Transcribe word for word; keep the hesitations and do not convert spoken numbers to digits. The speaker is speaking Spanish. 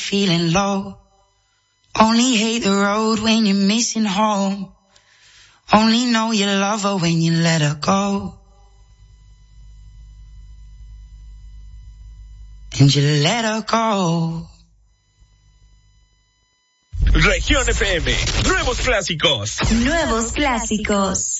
feeling low. Only hate the road when you're missing home. Only know you love her when you let her go. And you let her go. Región F M, nuevos clásicos. Nuevos clásicos.